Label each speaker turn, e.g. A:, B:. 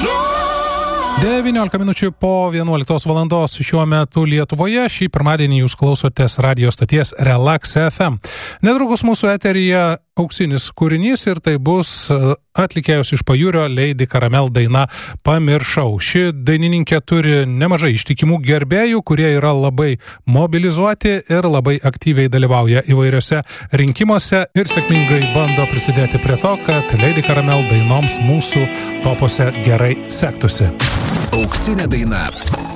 A: 19 minučių po 11 valandos šiuo metu Lietuvoje. Šį pirmadienį jūs klausotės radio stoties Relax FM. Netrukus mūsų eteryje auksinis kūrinys ir tai bus atlikėjos iš Pajūrio Lady Caramel daina Pamiršau. Ši dainininkė turi nemažai ištikimų gerbėjų, kurie yra labai mobilizuoti ir labai aktyviai dalyvauja įvairiose rinkimuose ir sėkmingai bando prisidėti prie to, kad Lady Caramel dainoms mūsų topuose gerai sektųsi.
B: Auksinė daina.